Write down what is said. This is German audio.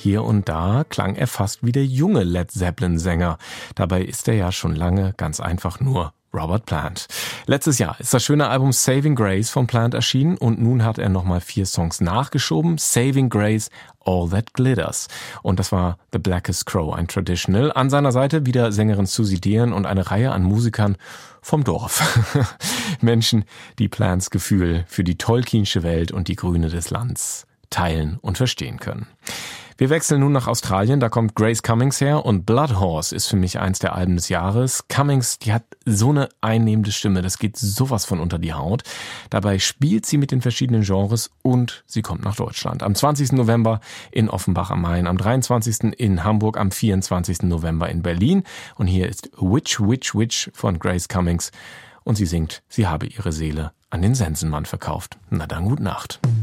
Hier und da klang er fast wie der junge Led Zeppelin-Sänger. Dabei ist er ja schon lange ganz einfach nur Robert Plant. Letztes Jahr ist das schöne Album Saving Grace von Plant erschienen und nun hat er nochmal 4 Songs nachgeschoben. Saving Grace, All That Glitters. Und das war The Blackest Crow, ein Traditional. An seiner Seite wieder Sängerin Susie Dean und eine Reihe an Musikern vom Dorf. Menschen, die Plants Gefühl für die Tolkienische Welt und die Grüne des Landes teilen und verstehen können. Wir wechseln nun nach Australien, da kommt Grace Cummings her und Blood Horse ist für mich eins der Alben des Jahres. Cummings, die hat so eine einnehmende Stimme, das geht sowas von unter die Haut. Dabei spielt sie mit den verschiedenen Genres und sie kommt nach Deutschland. Am 20. November in Offenbach am Main, am 23. in Hamburg, am 24. November in Berlin. Und hier ist Witch, Witch, Witch von Grace Cummings und sie singt, sie habe ihre Seele an den Sensenmann verkauft. Na dann, gute Nacht.